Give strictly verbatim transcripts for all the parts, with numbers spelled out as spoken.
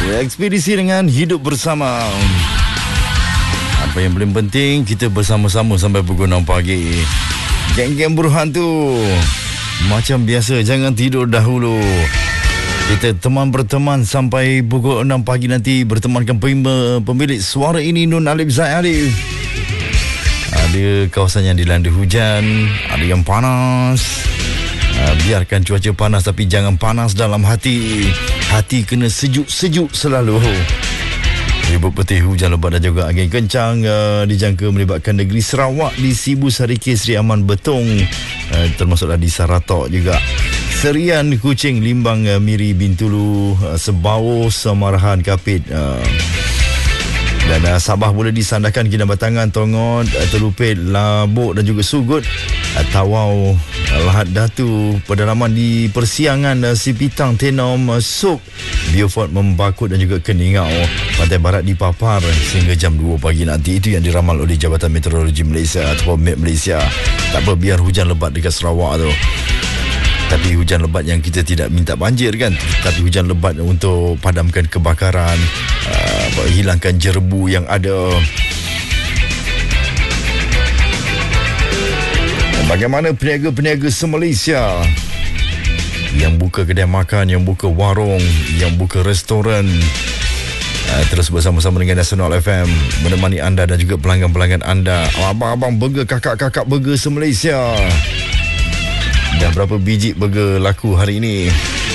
Ya, ekspedisi dengan hidup bersama. Apa yang paling penting, kita bersama-sama sampai pukul enam pagi. Geng-geng Burhan tu macam biasa, jangan tidur dahulu. Kita teman berteman sampai pukul enam pagi nanti, bertemankan pemilik suara ini, Nun Alif Zaid Alif. Ada kawasan yang dilanda hujan, ada yang panas. Uh, biarkan cuaca panas, tapi jangan panas dalam hati. Hati kena sejuk-sejuk selalu. Ribut petih, hujan lebat dan juga angin kencang uh, dijangka melibatkan negeri Sarawak di Sibu Sarikih, Seri Aman Betong, uh, termasuklah di Saratok juga. Serian Kuching, Limbang, uh, Miri, Bintulu, uh, Sebau, Semarahan, Kapit, uh, dan uh, Sabah boleh disandarkan Kinabatangan, Tongot, uh, Telupit, Labuk dan juga Sugut, uh, Tawau, uh, Lahad Datu, pedalaman di Persiangan, uh, Sipitang, Tenom, uh, Suk, Beaufort, Membakut dan juga Keningau, Pantai Barat dipapar sehingga jam dua pagi nanti. Itu yang diramal oleh Jabatan Meteorologi Malaysia atau M E T Malaysia. Tak apa, biar hujan lebat dekat Sarawak tu, tapi hujan lebat yang kita tidak minta banjir kan, tapi hujan lebat untuk padamkan kebakaran, uh, hilangkan jerbu yang ada. Bagaimana peniaga-peniaga se-Malaysia yang buka kedai makan, yang buka warung, yang buka restoran, uh, terus bersama-sama dengan Nasional F M menemani anda dan juga pelanggan-pelanggan anda. Abang-abang burger, kakak-kakak burger se-Malaysia, dah berapa biji burger laku hari ini?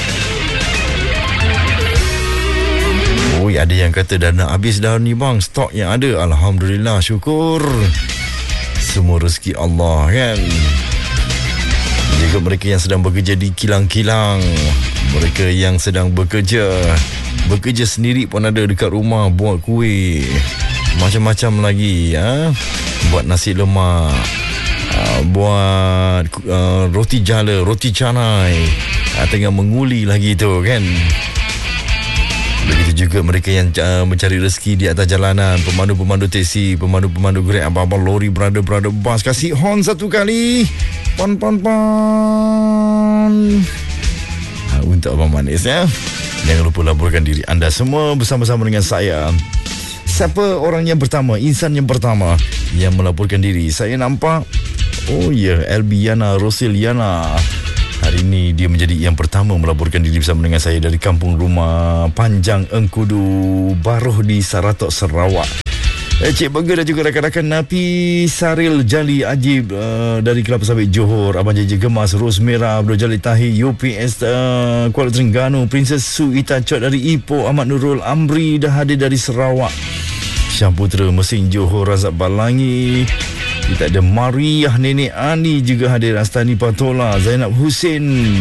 Oh, ada yang kata dah nak habis dah ni bang, stok yang ada. Alhamdulillah, syukur. Semua rezeki Allah kan. Juga mereka yang sedang bekerja di kilang-kilang, mereka yang sedang bekerja Bekerja sendiri pun ada dekat rumah, buat kuih, macam-macam lagi ha? Buat nasi lemak, Uh, buat uh, roti jala, roti canai, uh, tengah menguli lagi tu kan. Begitu juga mereka yang uh, mencari rezeki di atas jalanan, pemandu-pemandu teksi, pemandu-pemandu Grab, abang-abang lori, berada-berada bas. Kasih horn satu kali, pon pon pon, uh, untuk abang manis ya. Jangan lupa laporkan diri anda semua bersama-sama dengan saya. Siapa orang yang pertama, insan yang pertama yang melaporkan diri? Saya nampak, oh ya, Elbiana Rosiliana. Hari ini dia menjadi yang pertama melaporkan diri bersama dengan saya dari kampung rumah Panjang Engkudu Baruh di Saratok, Sarawak. Eh, Cik Burger dan juga rakan-rakan Napi Saril Jali Ajib uh, dari Kelapa Sawit Johor, Abang Jeje Gemas, Ros Merah, Abdul Jalil Tahir, U P S uh, Kuala Terengganu, Princess Su Ita Chot dari Ipoh, Ahmad Nurul Amri dah hadir dari Sarawak, Syah Putra Mesin Johor, Razak Balangi. Kita ada Mariah Nenek Ani juga hadir, Astani Patola, Zainab Hussein.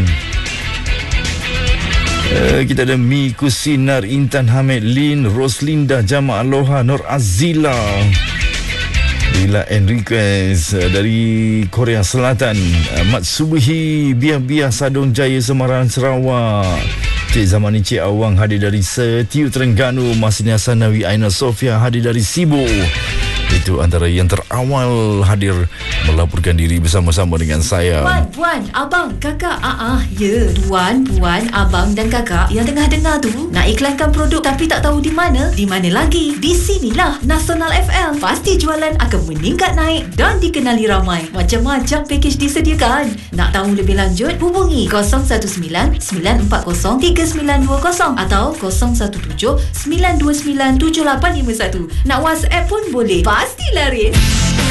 Uh, kita ada Mi Kusinar, Intan Hamid, Lin, Roslinda, Jama Aloha, Nur Azila, Bila Enriquez uh, dari Korea Selatan, uh, Mat Subuhi, Biah-Biah Sadong Jaya, Semarang, Sarawak. Cik Zamani Cik Awang hadir dari Setiu Terengganu, Masini Hasanawi, Aina Sofia hadir dari Sibu. Itu antara yang terawal hadir melaporkan diri bersama-sama dengan saya. Puan, puan, abang, kakak. Ah, ah, ya. Tuan, puan, abang dan kakak yang tengah dengar tu nak iklankan produk tapi tak tahu di mana? Di mana lagi? Di sinilah Nasional F M. Pasti jualan akan meningkat naik dan dikenali ramai. Macam-macam pakej disediakan. Nak tahu lebih lanjut? Hubungi kosong satu sembilan sembilan empat kosong tiga sembilan dua kosong atau kosong satu tujuh sembilan dua sembilan tujuh lapan lima satu. Nak WhatsApp pun boleh. Pasti laris.